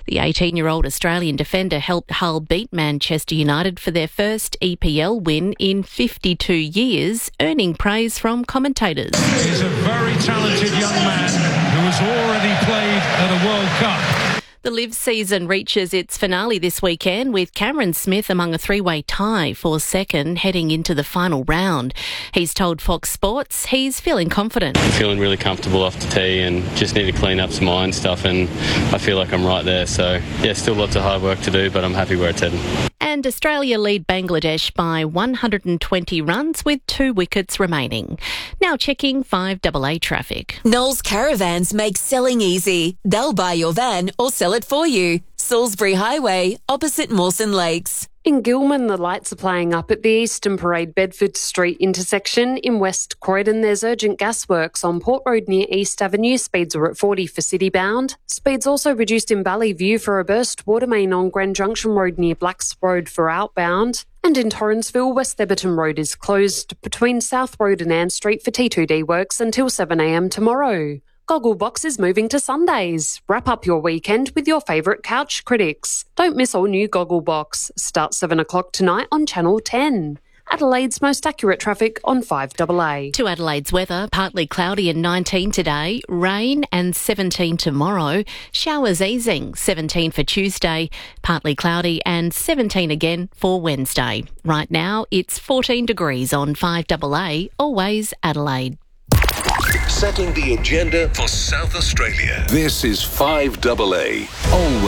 The 18-year-old Australian defender helped Hull beat Manchester United for their first EPL win in 52 years, earning praise from commentators. He's a very talented young man who has already played at a World Cup. The Live season reaches its finale this weekend with Cameron Smith among a three-way tie for second heading into the final round. He's told Fox Sports he's feeling confident. I'm feeling really comfortable off the tee and just need to clean up some iron stuff, and I feel like I'm right there. So, yeah, still lots of hard work to do, but I'm happy where it's heading. And Australia lead Bangladesh by 120 runs with 2 wickets remaining. Now checking 5AA traffic. Knowles Caravans make selling easy. They'll buy your van or sell it for you. Salisbury Highway, opposite Mawson Lakes. In Gilman, the lights are playing up at the Eastern Parade Bedford Street intersection. In West Croydon, there's urgent gas works on Port Road near East Avenue. Speeds are at 40 for city-bound. Speeds also reduced in Valleyview for a burst water main on Grand Junction Road near Blacks Road for outbound. And in Torrensville, West Theberton Road is closed between South Road and Ann Street for T2D works until 7am tomorrow. Gogglebox is moving to Sundays. Wrap up your weekend with your favourite couch critics. Don't miss all new Gogglebox. Starts 7 o'clock tonight on Channel 10. Adelaide's most accurate traffic on 5AA. To Adelaide's weather, partly cloudy and 19 today, rain and 17 tomorrow, showers easing, 17 for Tuesday, partly cloudy and 17 again for Wednesday. Right now, it's 14 degrees on 5AA, always Adelaide. Setting the agenda for South Australia. This is 5AA. Always.